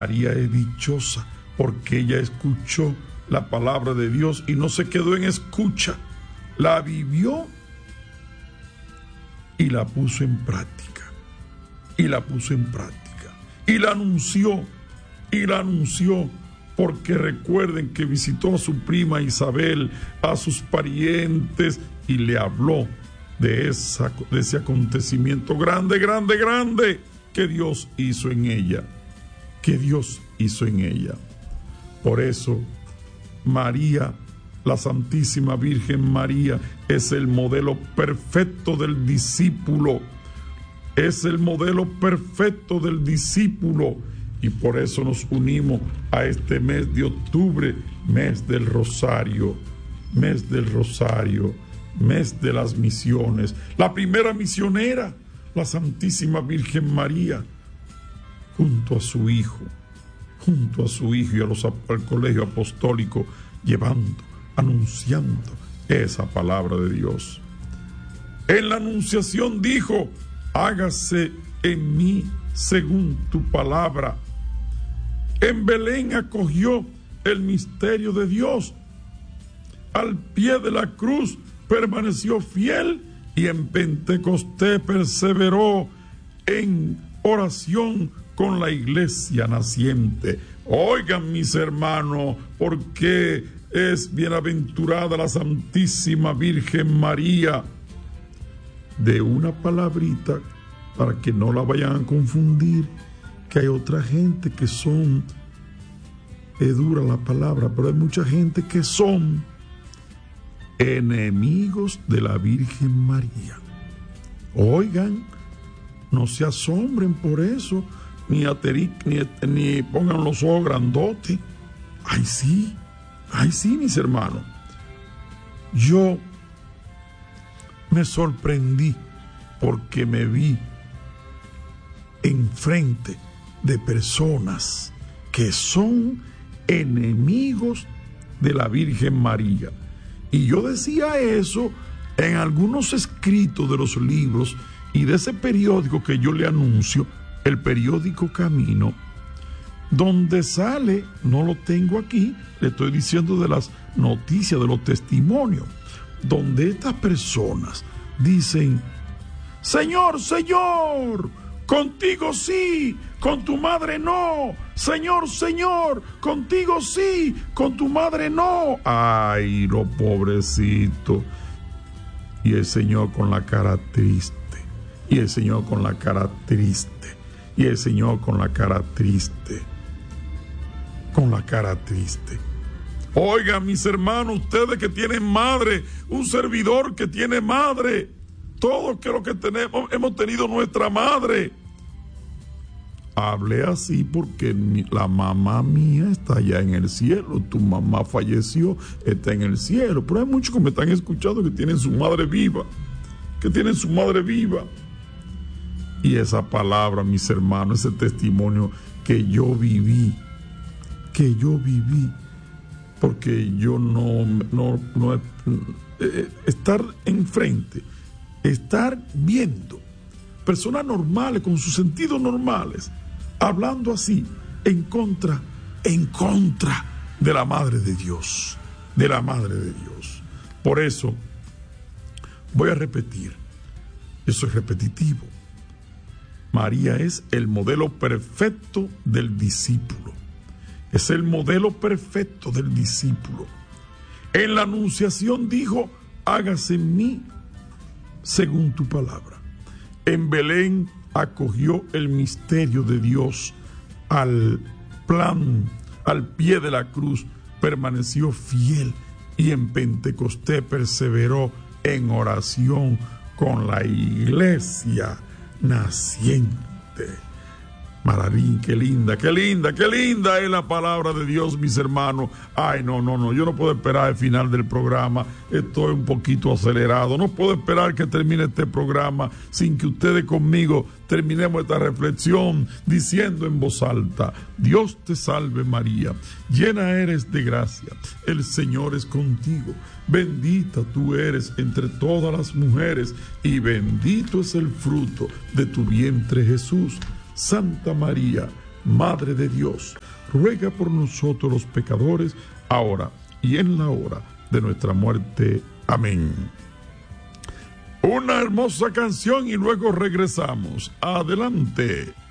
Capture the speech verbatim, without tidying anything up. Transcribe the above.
María es dichosa porque ella escuchó la palabra de Dios y no se quedó en escucha, la vivió y la puso en práctica, y la puso en práctica, y la anunció, y la anunció, porque recuerden que visitó a su prima Isabel, a sus parientes, y le habló de, esa, de ese acontecimiento grande, grande, grande, que Dios hizo en ella, que Dios hizo en ella. Por eso, María, la Santísima Virgen María, es el modelo perfecto del discípulo, es el modelo perfecto del discípulo, y por eso nos unimos a este mes de octubre, mes del Rosario, mes del Rosario, mes de las misiones. La primera misionera, la Santísima Virgen María, junto a su hijo, junto a su hijo y a los, al colegio apostólico, llevando, anunciando esa palabra de Dios. En la anunciación dijo: hágase en mí según tu palabra. En Belén acogió el misterio de Dios. Al pie de la cruz permaneció fiel y en Pentecostés perseveró en oración con la iglesia naciente. Oigan, mis hermanos, porque es bienaventurada la Santísima Virgen María. De una palabrita, para que no la vayan a confundir, que hay otra gente que son, es dura la palabra, pero hay mucha gente que son enemigos de la Virgen María. Oigan, no se asombren por eso, ni, ateri, ni, ni pongan los ojos grandotes. Ay sí, ay sí, mis hermanos. Yo me sorprendí porque me vi enfrente de personas que son enemigos de la Virgen María. Y yo decía eso en algunos escritos de los libros y de ese periódico que yo le anuncio, el periódico Camino, donde sale, no lo tengo aquí, le estoy diciendo de las noticias, de los testimonios, donde estas personas dicen: Señor, Señor, contigo sí, con tu madre no. Señor, Señor, contigo sí, con tu madre no. Ay, lo pobrecito. Y el Señor con la cara triste. Y el Señor con la cara triste. Y el Señor con la cara triste. Con la cara triste. Oigan, mis hermanos, ustedes que tienen madre, un servidor que tiene madre, todos que lo que tenemos, hemos tenido nuestra madre. Hablé así porque mi, la mamá mía está allá en el cielo, tu mamá falleció, está en el cielo, pero hay muchos que me están escuchando que tienen su madre viva, que tienen su madre viva. Y esa palabra, mis hermanos, ese testimonio que yo viví, que yo viví, porque yo no, no, no eh, estar enfrente, estar viendo personas normales, con sus sentidos normales, hablando así, en contra, en contra de la Madre de Dios, de la Madre de Dios. Por eso, voy a repetir, eso es repetitivo. María es el modelo perfecto del discípulo. Es el modelo perfecto del discípulo. En la anunciación dijo: hágase en mí según tu palabra. En Belén acogió el misterio de Dios. Al plan, al pie de la cruz, permaneció fiel y en Pentecostés perseveró en oración con la iglesia naciente. Maravilla, qué linda, qué linda, qué linda es la palabra de Dios, mis hermanos. Ay, no, no, no, yo no puedo esperar el final del programa, estoy un poquito acelerado, no puedo esperar que termine este programa sin que ustedes conmigo terminemos esta reflexión diciendo en voz alta: Dios te salve María, llena eres de gracia, el Señor es contigo, bendita tú eres entre todas las mujeres y bendito es el fruto de tu vientre Jesús. Santa María, Madre de Dios, ruega por nosotros los pecadores, ahora y en la hora de nuestra muerte. Amén. Una hermosa canción y luego regresamos. Adelante.